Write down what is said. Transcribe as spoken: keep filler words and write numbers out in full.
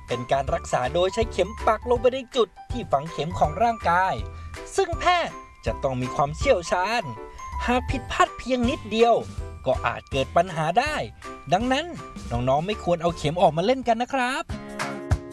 เป็นการรักษาโดยใช้เข็มปักลงไปในจุดที่ฝังเข็มของร่างกายซึ่งแพทย์จะต้องมีความเชี่ยวชาญหากผิดพลาดเพียงนิดเดียวก็อาจเกิดปัญหาได้ดังนั้นน้องๆไม่ควรเอาเข็มออกมาเล่นกันนะครับ